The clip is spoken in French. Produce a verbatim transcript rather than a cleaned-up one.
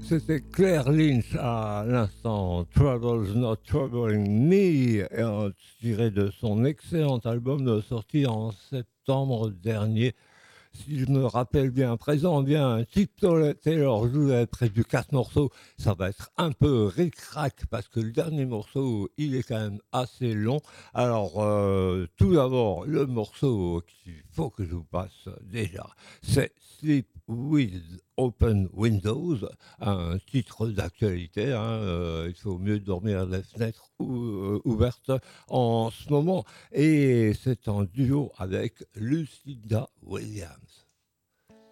C'était Claire Lynch à l'instant, Trouble's Not Troubling Me, euh, tiré de son excellent album sorti en septembre dernier. Si je me rappelle bien, présent bien, Tiptoe Taylor joue près du quatre morceaux. Ça va être un peu ric-rac parce que le dernier morceau, il est quand même assez long. Alors, euh, tout d'abord, le morceau qu'il faut que je vous passe déjà, c'est Sleep with Open Windows, un titre d'actualité. Hein, euh, il faut mieux dormir les fenêtres ou, euh, ouvertes en ce moment. Et c'est en duo avec Lucinda Williams.